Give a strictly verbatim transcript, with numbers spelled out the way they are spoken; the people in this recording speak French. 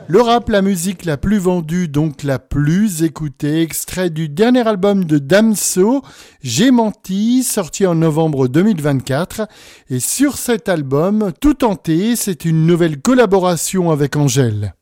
Le rap, la musique la plus vendue, donc la plus écoutée, extrait du dernier album de Damso, J'ai menti, sorti en novembre deux mille vingt-quatre. Et sur cet album, tout tenté, c'est une nouvelle collaboration avec Angèle.